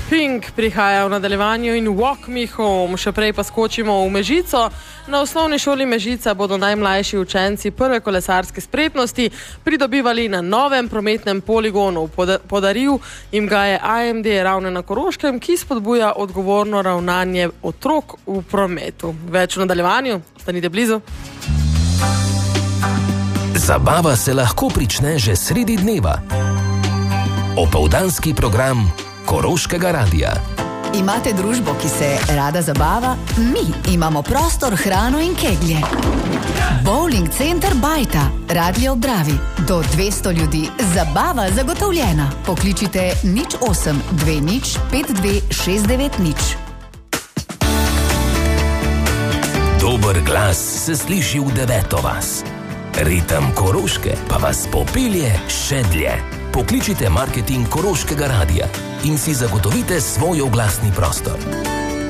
Pink prihaja v nadaljevanju in Walk Me Home. Še prej pa skočimo v Mežico. Na osnovni šoli Mežica bodo najmlajši učenci prve kolesarske spretnosti pridobivali na novem prometnem poligonu. Podaril jim ga je AMD Ravne na Koroškem, ki spodbuja odgovorno ravnanje otrok v prometu. Več v nadaljevanju, ostanite blizu. Zabava se lahko prične že sredi dneva. Opoldanski program Koroškega radia. Imate družbo, ki se rada zabava? Mi imamo prostor, hrano in keglje. Bowling center Bajta, Radlje ob Dravi. Do 200 ljudi, zabava zagotovljena. Pokličite 08 20 52 690. Dober glas se sliši v 9. vas. Ritem Koroške pa vas popelje še dlje. Pokličite marketing Koroškega radia in si zagotovite svoj oglasni prostor.